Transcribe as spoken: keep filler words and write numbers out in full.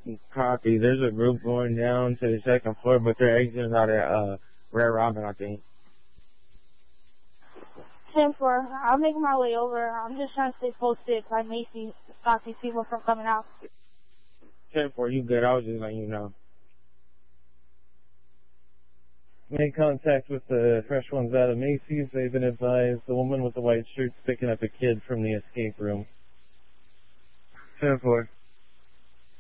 Copy. There's a group going down to the second floor, but they're exiting out at uh, Red Robin, I think. ten four, I'll make my way over. I'm just trying to stay posted so I may see, stop these people from coming out. ten four, you good. I was just letting you know. Made contact with the fresh ones out of Macy's. They've been advised the woman with the white shirt's picking up a kid from the escape room. ten four.